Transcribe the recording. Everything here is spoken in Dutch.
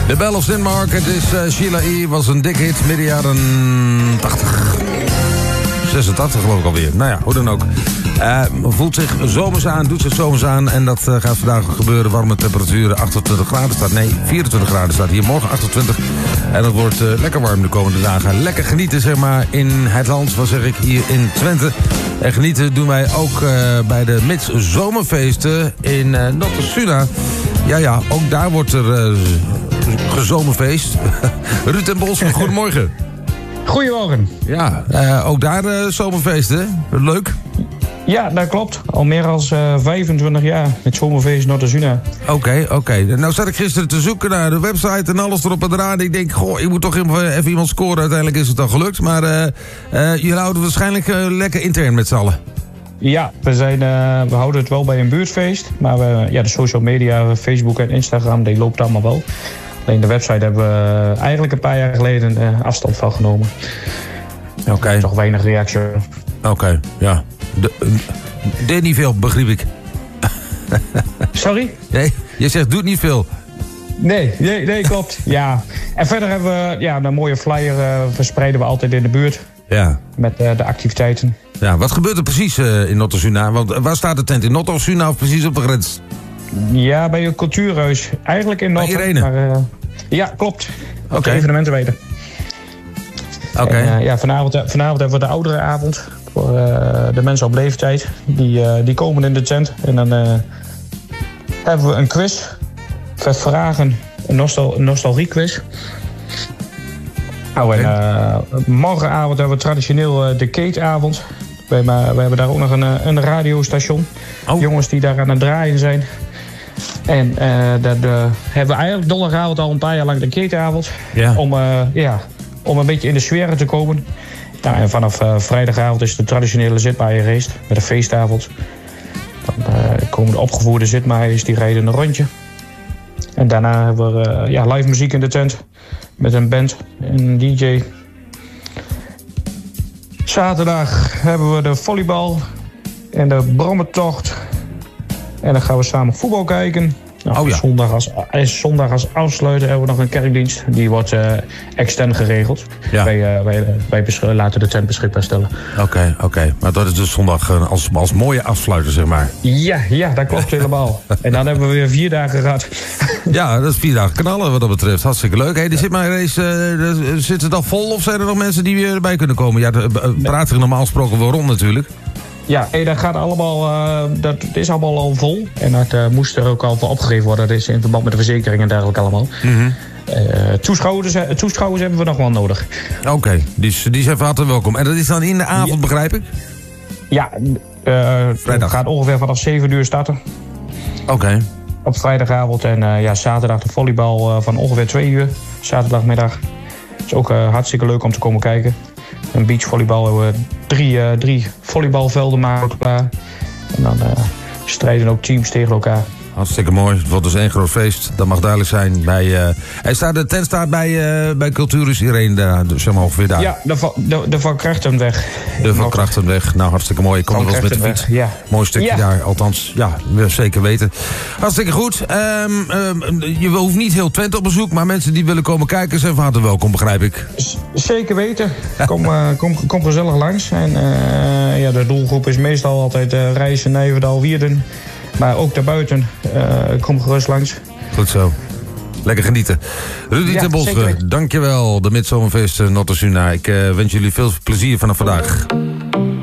De Bell of Denmark, het is Sheila E. Was een dik hit, midden jaren 80. 86 geloof ik alweer. Nou ja, hoe dan ook. Voelt zich zomers aan, doet zich zomers aan. En dat gaat vandaag gebeuren. Warme temperaturen, 28 graden staat. Nee, 24 graden staat hier. Morgen 28. En dat wordt lekker warm de komende dagen. Lekker genieten, zeg maar, in het land. Wat zeg ik, hier in Twente. En genieten doen wij ook bij de Midzomerfeesten in Notter-Suna. Ja, ook daar wordt er gezomerfeest. Ruud ten Bos, goedemorgen. Goedemorgen. Ja, ook daar zomerfeesten. Leuk. Ja, dat klopt. Al meer dan 25 jaar met zomerfeest Notter-Suna. Oké. Nou zat ik gisteren te zoeken naar de website en alles erop en eraan. Ik denk, ik moet toch even iemand scoren. Uiteindelijk is het dan gelukt. Maar jullie houden waarschijnlijk lekker intern met z'n allen. Ja, we houden het wel bij een buurtfeest. Maar de social media, Facebook en Instagram, die loopt allemaal wel. Alleen de website hebben we eigenlijk een paar jaar geleden afstand van genomen. Oké. Toch weinig reactie. Oké, ja. Deed niet veel, begreep ik. Sorry? Nee, je zegt doet niet veel. Nee, klopt. Ja. En verder hebben we een mooie flyer verspreiden we altijd in de buurt. Ja. Met de activiteiten. Ja, wat gebeurt er precies in Notter-Suna? Want waar staat de tent? In Notter-Suna of precies op de grens? Ja, bij een cultuurhuis. Eigenlijk in Notter. Bij Irene? Ja, klopt. Oké. Evenementen weten. Oké. Vanavond hebben we de ouderenavond. Voor de mensen op leeftijd. Die komen in de tent. En dan hebben we een quiz. Vragen. Een nostalgie-quiz. Okay. Morgenavond hebben we traditioneel de Keetavond. We hebben daar ook nog een radiostation. Oh. Jongens die daar aan het draaien zijn. En dat hebben we eigenlijk donderdagavond al een paar jaar lang de Keetavond. Ja. Om een beetje in de sfeer te komen. Nou, en vanaf vrijdagavond is de traditionele zitmaaienrace met een feestavond. Dan komen de opgevoerde zitmaaiers, die rijden een rondje. En daarna hebben we live muziek in de tent. Met een band en een DJ. Zaterdag hebben we de volleybal en de brommertocht. En dan gaan we samen voetbal kijken. Nou, zondag als afsluiter hebben we nog een kerkdienst. Die wordt extern geregeld. Ja. Wij laten de tent beschikbaar stellen. Oké. Maar dat is dus zondag als mooie afsluiter, zeg maar. Ja, dat klopt helemaal. En dan hebben we weer 4 dagen gehad. Ja, dat is 4 dagen knallen wat dat betreft. Hartstikke leuk. Hey, zit het al vol of zijn er nog mensen die weer erbij kunnen komen? Ja, praat er normaal gesproken wel rond natuurlijk. Ja, dat gaat allemaal, dat is allemaal al vol. En dat moest er ook al voor opgegeven worden. Dat is in verband met de verzekering en dergelijke allemaal. Mm-hmm. Toeschouwers hebben we nog wel nodig. Oké, die zijn van harte welkom. En dat is dan in de avond, begrijp ik? Ja, het gaat ongeveer vanaf 7 uur starten. Oké. Op vrijdagavond en zaterdag de volleybal van ongeveer 2 uur. Zaterdagmiddag. Het is ook hartstikke leuk om te komen kijken. Een beachvolleybal hebben we 3 volleybalvelden maken klaar. En dan strijden ook teams tegen elkaar. Hartstikke mooi. Het wordt dus 1 groot feest. Dat mag duidelijk zijn. De tent staat bij Cultuurhuis Irene, dus zeg maar ongeveer daar. Ja, de Van Krachtenweg. De Van Krachtenweg. Nou, hartstikke mooi. Ik kom er wel eens met de fiets. Ja. Mooi stukje daar, althans. Ja, we zeker weten. Hartstikke goed. Je hoeft niet heel Twente op bezoek, maar mensen die willen komen kijken zijn van harte welkom, begrijp ik. Zeker weten. Kom gezellig langs. En de doelgroep is meestal altijd Rijssen, Nijverdal, Wierden. Maar ook daarbuiten, kom gerust langs. Goed zo. Lekker genieten. Rudy ten Bos, dankjewel. De Midzomerfeest Notter-Suna. Ik wens jullie veel plezier vanaf vandaag.